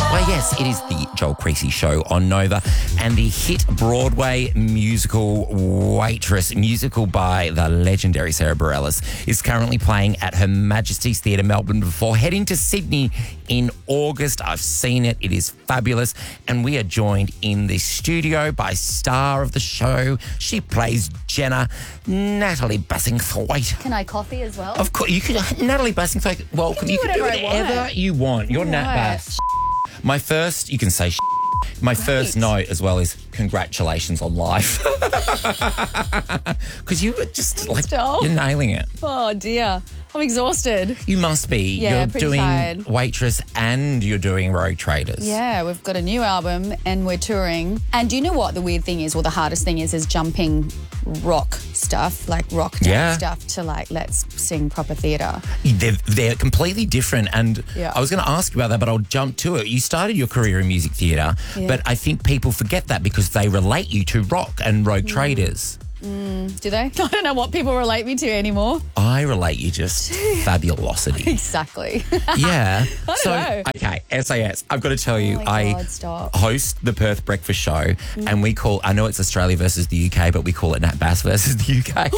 Well, yes, it is the Joel Creasy Show on Nova, and the hit Broadway musical Waitress, musical by the legendary Sarah Bareilles, is currently playing at Her Majesty's Theatre Melbourne before heading to Sydney in August. I've seen it. It is fabulous. And we are joined in the studio by star of the show. She plays Jenna, Natalie Bassingthwaighte. Can I coffee as well? Of course, you can. Natalie Bassingthwaighte, welcome. You can do whatever you want. You're Nat Bass. My first, you can say my first note as well is congratulations on life. Because you were just you're nailing it. Oh dear. I'm exhausted. You must be. Yeah, you're pretty doing tired. Waitress and you're doing Rogue Traders. Yeah, we've got a new album and we're touring. And do you know what the weird thing is, or the hardest thing is jumping rock stuff, like rock stuff to let's sing proper theatre. They're completely different. And Yeah. I was going to ask you about that, but I'll jump to it. You started your career in music theatre, but I think people forget that because they relate you to rock and Rogue Traders. Do they? I don't know what people relate me to anymore. I relate you just fabulosity. Exactly. Yeah. I don't know. Okay, SAS. I've got to tell you, Oh my God, stop. host the Perth Breakfast Show, and we call, I know it's Australia versus the UK, but we call it Nat Bass versus the UK.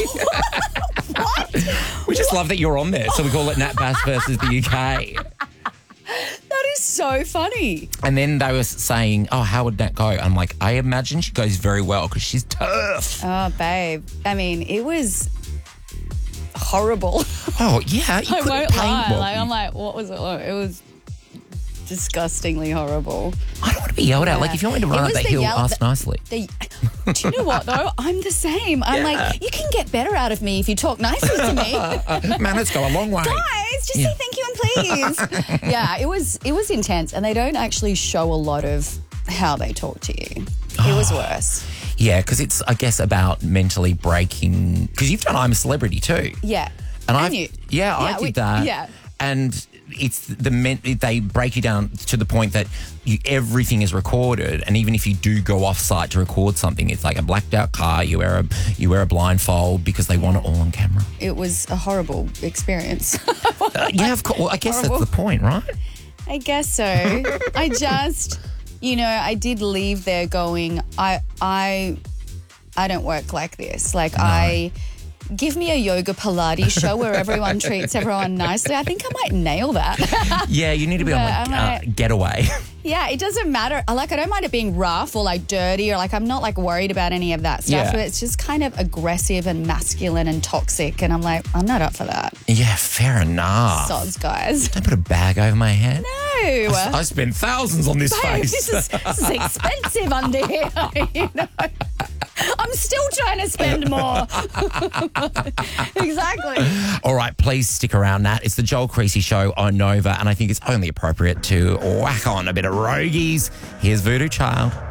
What? We just love that you're on there, so we call it Nat Bass versus the UK. That is so funny. And then they were saying, oh, how would Nat go? I'm like, I imagine she goes very well because she's tough. Oh, babe. I mean, it was horrible. Oh, yeah. You I couldn't won't paint lie. what Like, you- I'm like, what was it like? It was disgustingly horrible. I don't want to be yelled at. Yeah. Like, if you want me to It run up was that the hill, yell- ask nicely. Do you know what, though? I'm the same. I'm like, you can get better out of me if you talk nicely to me. Manners go a long way. Guys, just say thank you and please. Yeah, it was intense, and they don't actually show a lot of how they talk to you. It was worse. Yeah, because it's, I guess, about mentally breaking. Because you've done I'm a Celebrity too. Yeah. And I I knew. I did that. Yeah. And it's they break you down to the point that everything is recorded, and even if you do go off site to record something, it's like a blacked out car. You wear a blindfold because they want it all on camera. It was a horrible experience. Yeah, of course. Well, I guess Horrible. that's the point, right? I guess so. I just, I did leave there going, I don't work like this. Like give me a yoga Pilates show where everyone treats everyone nicely. I think I might nail that. Yeah, you need to be on Yeah, like Getaway. Yeah, it doesn't matter. I don't mind it being rough or dirty, or I'm not worried about any of that stuff. Yeah. But it's just kind of aggressive and masculine and toxic. And I'm like, I'm not up for that. Yeah, fair enough. Sods, guys. Don't put a bag over my head. No. I spend thousands on this Babe, face. this is expensive under here. I'm still trying to spend more. Exactly. All right, please stick around, Nat. It's the Joel Creasy Show on Nova, and I think it's only appropriate to whack on a bit of Rogies. Here's Voodoo Child.